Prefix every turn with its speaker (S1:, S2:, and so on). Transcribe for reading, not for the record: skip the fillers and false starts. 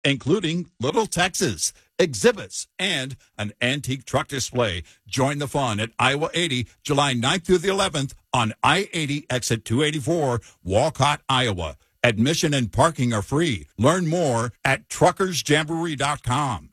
S1: including Little Texas, exhibits, and an antique truck display. Join the fun at Iowa 80, July 9th through the 11th on I-80 exit 284, Walcott, Iowa. Admission and parking are free. Learn more at truckersjamboree.com.